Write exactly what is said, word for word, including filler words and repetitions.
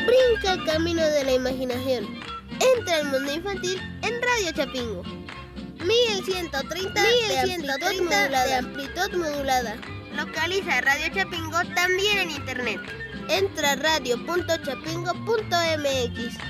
Brinca el camino de la imaginación. Entra al mundo infantil en Radio Chapingo. mil ciento treinta de amplitud modulada. de amplitud modulada. Localiza Radio Chapingo también en internet. Entra a radio punto chapingo punto m x.